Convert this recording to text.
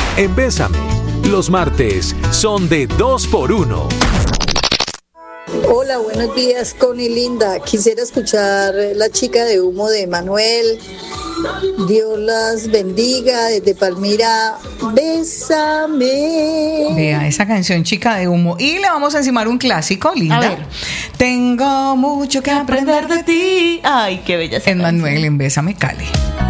en Bésame. Los martes son de 2x1. Hola, buenos días, Connie linda. Quisiera escuchar La chica de humo de Manuel. Dios las bendiga desde Palmira. Bésame. Vea esa canción, Chica de Humo. Y le vamos a encimar un clásico, linda. A ver. Tengo mucho que aprender de ti. Ay, qué bella esa En canción. Manuel, en Bésame, Cali.